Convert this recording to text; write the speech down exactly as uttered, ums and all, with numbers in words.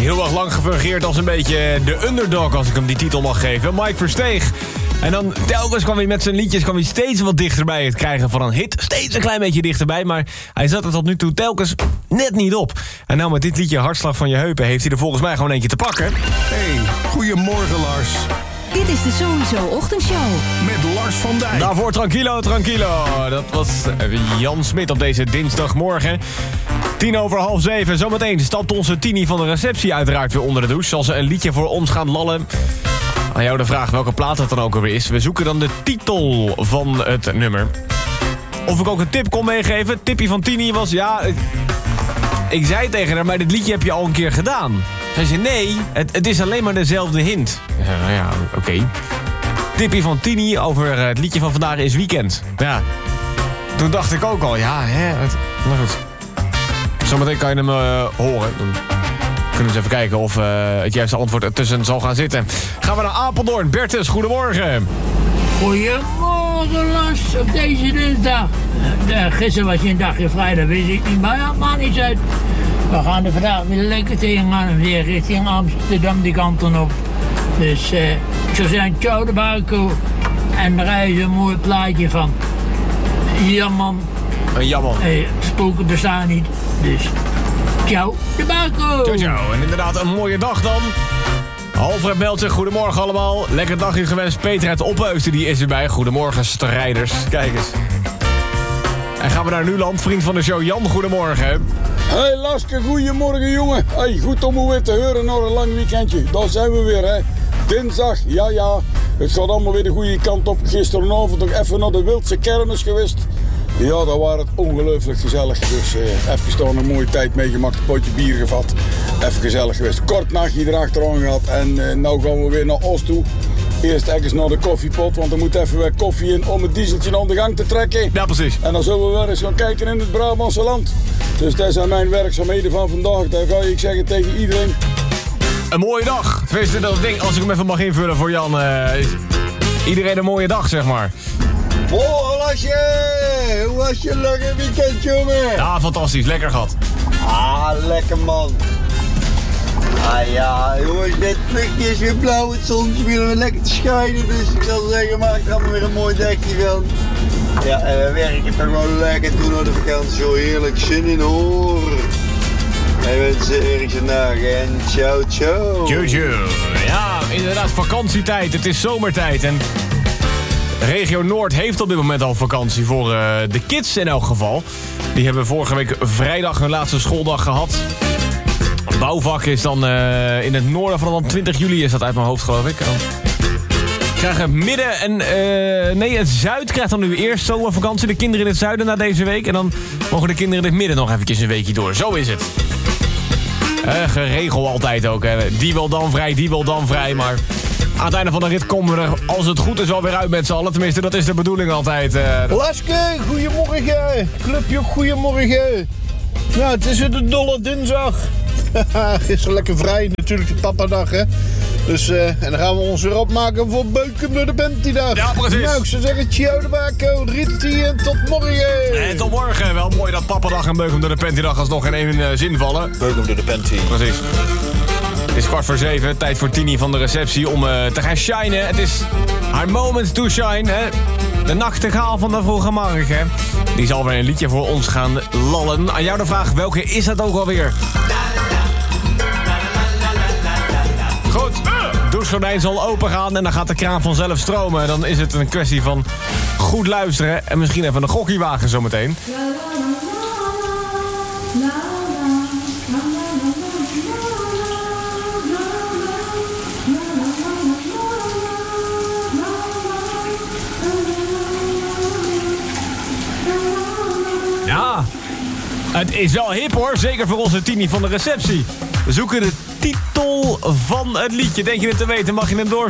heel erg lang gefungeerd als een beetje de underdog, als ik hem die titel mag geven. Mike Versteeg. En dan telkens kwam hij met zijn liedjes kwam hij steeds wat dichterbij het krijgen van een hit. Steeds een klein beetje dichterbij, maar hij zat er tot nu toe telkens net niet op. En nou met dit liedje Hartslag van je heupen heeft hij er volgens mij gewoon eentje te pakken. Hey, goedemorgen Lars. Dit is de Sowieso Ochtendshow. Met Lars van Dijk. Daarvoor Tranquilo, Tranquilo. Dat was Jan Smit op deze dinsdagmorgen. Tien over half zeven. Zometeen stapt onze Tini van de receptie uiteraard weer onder de douche. Zal ze een liedje voor ons gaan lallen. Aan jou de vraag welke plaat het dan ook alweer is. We zoeken dan de titel van het nummer. Of ik ook een tip kon meegeven. Het tipje van Tini was, ja... Ik, ik zei tegen haar, maar dit liedje heb je al een keer gedaan. Zij zei, nee, het, het is alleen maar dezelfde hint. Ja, nou ja, oké. Okay. Tipje van Tini over het liedje van vandaag is Weekend. Ja, toen dacht ik ook al, ja, hè, het, maar goed. Zometeen kan je hem uh, horen. Dan kunnen we eens even kijken of uh, het juiste antwoord ertussen zal gaan zitten. Gaan we naar Apeldoorn. Bertus, goedemorgen. Goedemorgen Lars, op deze dinsdag. Uh, gisteren was je een dagje vrij, dat wist ik niet, maar ja, maakt niet uit. We gaan er vandaag weer lekker tegen gaan, weer richting Amsterdam die kanten op. Dus uh, ik zou zeggen, ciao de Barco. En daar is een mooi plaatje van. Jamman. Een jammer. Hey, spoken bestaan niet, dus ciao de Barco. Ciao, ciao. En inderdaad een mooie dag dan. Alfred meldt zich, goedemorgen allemaal. Lekker dagje gewenst. Peter uit Opheusden, die is erbij. Goedemorgen, strijders. Kijk eens. En gaan we naar Nuland, vriend van de show Jan, goedemorgen. Hey Laske, goedemorgen jongen. Hey, goed om u weer te horen na een lang weekendje. Daar zijn we weer hè. Dinsdag, ja ja. Het gaat allemaal weer de goede kant op. Gisteravond nog even naar de Wildse kermis geweest. Ja, daar was het ongelooflijk gezellig. Dus eh, even daar een mooie tijd meegemaakt, een potje bier gevat. Even gezellig geweest. Kort nachtje erachteraan gehad. En eh, nou gaan we weer naar Oost toe. Eerst eens naar de koffiepot, want er moet even weer koffie in om het dieseltje aan de gang te trekken. Ja, precies. En dan zullen we weer eens gaan kijken in het Brabantse land. Dus dat zijn mijn werkzaamheden van vandaag. Daar ga ik zeggen tegen iedereen. Een mooie dag. Tenminste, dat ding, als ik hem even mag invullen voor Jan. Uh, is iedereen een mooie dag, zeg maar. Morgen Lasje! Hoe was je lange weekend, jongen? Ja, fantastisch. Lekker gehad. Ah, lekker man. Ah ja, jongens, dit luchtje is weer blauw, het zonnetje weer lekker te schijnen. Dus ik zal zeggen, maak er allemaal weer een mooi dagje van. Ja, en we werken toch wel lekker toe naar de vakantie. Zo heerlijk zin in hoor. Wij wensen Erik zijn dagen en ciao ciao. Ciao ciao. Ja, inderdaad vakantietijd. Het is zomertijd en regio Noord heeft op dit moment al vakantie voor uh, de kids in elk geval. Die hebben vorige week vrijdag hun laatste schooldag gehad. Bouwvak is dan uh, in het noorden van dan twintig juli is dat uit mijn hoofd geloof ik. Krijgen midden en uh, nee het zuid krijgt dan nu eerst zomervakantie. De kinderen in het zuiden na deze week. En dan mogen de kinderen in het midden nog eventjes een weekje door. Zo is het. Uh, geregeld altijd ook. Hè. Die wil dan vrij, die wil dan vrij. Maar aan het einde van de rit komen we er, als het goed is, wel weer uit met z'n allen. Tenminste, dat is de bedoeling altijd. Uh, Laske, goedemorgen. Clubje, goedemorgen. Ja, het is weer de dolle dinsdag. Gisteren lekker vrij, natuurlijk de papadag, hè. Dus, uh, en dan gaan we ons weer opmaken voor Beuken door de Pentydag. Ja, precies. Nou, ik zou zeggen, ciao de Baco, Ritty en tot morgen. En tot morgen. Wel mooi dat papadag en Beuken door de Pentydag alsnog in één uh, zin vallen. Beuken door de Penty. Precies. Het is kwart voor zeven, tijd voor Tini van de receptie om uh, te gaan shinen. Het is haar moment to shine, hè. De nachtegaal van de vroege morgen. Die zal weer een liedje voor ons gaan lallen. Aan jou de vraag, welke is dat ook alweer? Goed, het douchegordijn zal open gaan en dan gaat de kraan vanzelf stromen. Dan is het een kwestie van goed luisteren en misschien even een gokkie wagen zometeen. Ja, het is wel hip hoor, zeker voor onze Tini van de receptie. We zoeken de titel van het liedje. Denk je het te weten, mag je hem door?